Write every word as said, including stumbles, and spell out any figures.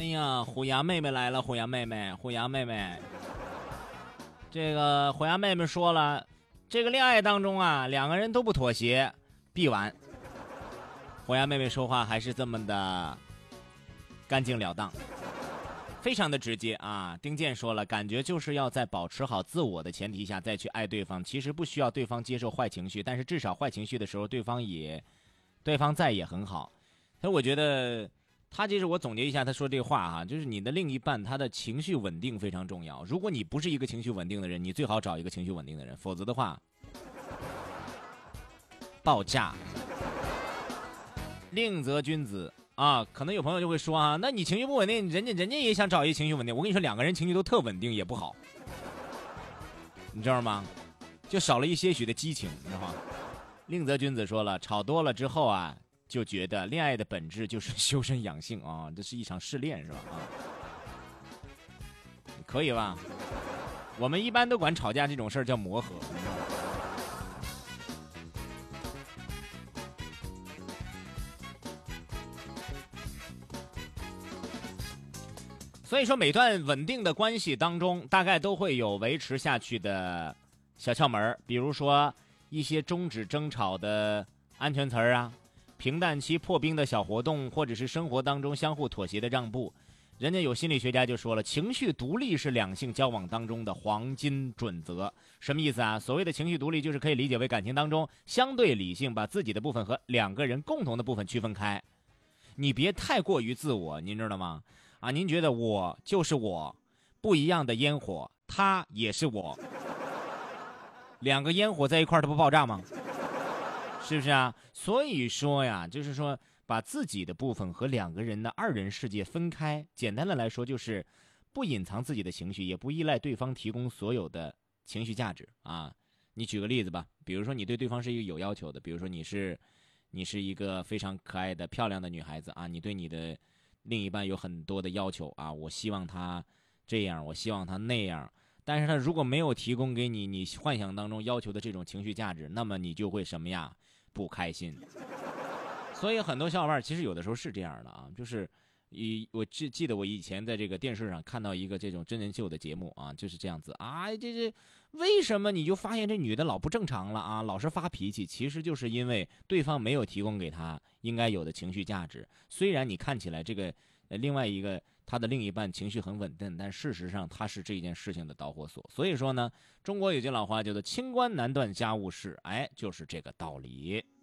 呀，虎牙妹妹来了，虎牙妹妹，虎牙妹妹。这个虎牙妹妹说了，这个恋爱当中啊，两个人都不妥协，必完。虎牙妹妹说话还是这么的干净了当，非常的直接啊。丁健说了，感觉就是要在保持好自我的前提下再去爱对方，其实不需要对方接受坏情绪，但是至少坏情绪的时候对方也对方在也很好。所以我觉得他其实我总结一下他说这话哈、啊，就是你的另一半他的情绪稳定非常重要。如果你不是一个情绪稳定的人，你最好找一个情绪稳定的人，否则的话爆炸。另则君子啊，可能有朋友就会说啊，那你情绪不稳定，人家人家也想找一个情绪稳定。我跟你说，两个人情绪都特稳定也不好，你知道吗？就少了一些许的激情，你知道吗？另则君子说了，吵多了之后啊，就觉得恋爱的本质就是修身养性啊，这是一场试炼是吧？啊，可以吧？我们一般都管吵架这种事儿叫磨合，你知道吗？所以说每段稳定的关系当中，大概都会有维持下去的小窍门，比如说一些终止争吵的安全词儿啊，平淡期破冰的小活动，或者是生活当中相互妥协的让步。人家有心理学家就说了，情绪独立是两性交往当中的黄金准则。什么意思啊？所谓的情绪独立就是可以理解为感情当中相对理性，把自己的部分和两个人共同的部分区分开。你别太过于自我，您知道吗？啊，您觉得我就是我，不一样的烟火，他也是我，两个烟火在一块儿，它不爆炸吗？是不是啊？所以说呀，就是说把自己的部分和两个人的二人世界分开。简单的来说，就是不隐藏自己的情绪，也不依赖对方提供所有的情绪价值啊。你举个例子吧，比如说你对对方是一个有要求的，比如说你是你是一个非常可爱的漂亮的女孩子啊，你对你的另一半有很多的要求啊，我希望他这样，我希望他那样，但是他如果没有提供给你你幻想当中要求的这种情绪价值，那么你就会什么呀？不开心。所以很多小伙伴其实有的时候是这样的啊，就是以我记记得我以前在这个电视上看到一个这种真人秀的节目啊，就是这样子啊，这这为什么你就发现这女的老不正常了啊，老是发脾气，其实就是因为对方没有提供给她应该有的情绪价值。虽然你看起来这个呃另外一个他的另一半情绪很稳定，但事实上他是这件事情的导火索。所以说呢，中国有句老话叫做清官难断家务事，哎，就是这个道理。